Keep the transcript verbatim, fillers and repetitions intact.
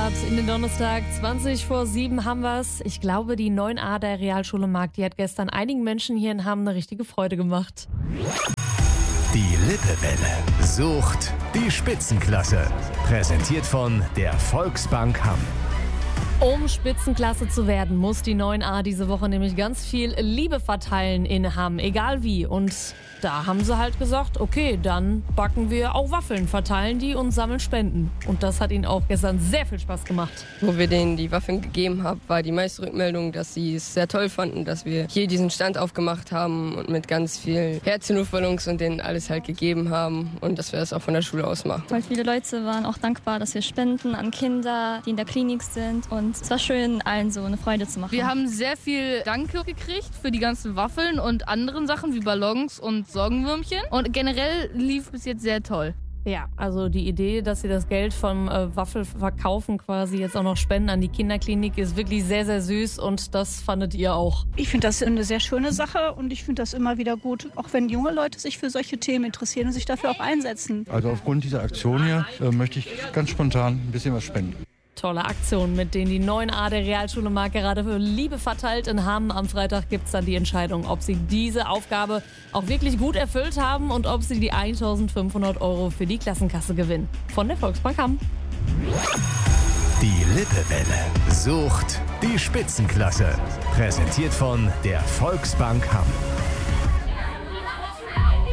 Start in den Donnerstag. zwanzig vor sieben haben wir's. Ich glaube, die neun a der Realschule Markt, die hat gestern einigen Menschen hier in Hamm eine richtige Freude gemacht. Die Lippewelle sucht die Spitzenklasse. Präsentiert von der Volksbank Hamm. Um Spitzenklasse zu werden, muss die neun a diese Woche nämlich ganz viel Liebe verteilen in Hamm, egal wie. Und da haben sie halt gesagt, okay, dann backen wir auch Waffeln, verteilen die und sammeln Spenden. Und das hat ihnen auch gestern sehr viel Spaß gemacht. Wo wir denen die Waffeln gegeben haben, war die meiste Rückmeldung, dass sie es sehr toll fanden, dass wir hier diesen Stand aufgemacht haben und mit ganz viel Herzchenluftballons und denen alles halt gegeben haben und dass wir das auch von der Schule aus machen. Voll viele Leute waren auch dankbar, dass wir spenden an Kinder, die in der Klinik sind, und es war schön, allen so eine Freude zu machen. Wir haben sehr viel Danke gekriegt für die ganzen Waffeln und anderen Sachen wie Ballons und Sorgenwürmchen. Und generell lief bis jetzt sehr toll. Ja, also die Idee, dass sie das Geld vom äh, Waffelverkaufen quasi jetzt auch noch spenden an die Kinderklinik, ist wirklich sehr, sehr süß und das fandet ihr auch. Ich finde das eine sehr schöne Sache und ich finde das immer wieder gut, auch wenn junge Leute sich für solche Themen interessieren und sich dafür auch einsetzen. Also aufgrund dieser Aktion hier äh, möchte ich ganz spontan ein bisschen was spenden. Tolle Aktion, mit denen die neun a der Realschule Markt gerade für Liebe verteilt in Hamm. Am Freitag gibt es dann die Entscheidung, ob sie diese Aufgabe auch wirklich gut erfüllt haben und ob sie die eintausendfünfhundert Euro für die Klassenkasse gewinnen. Von der Volksbank Hamm. Die Lippewelle sucht die Spitzenklasse. Präsentiert von der Volksbank Hamm.